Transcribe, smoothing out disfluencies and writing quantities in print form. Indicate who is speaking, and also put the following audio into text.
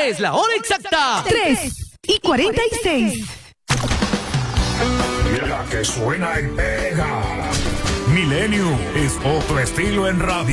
Speaker 1: es la hora exacta.
Speaker 2: 3:46.
Speaker 3: Y la que suena y pega. Milenio es otro estilo en radio.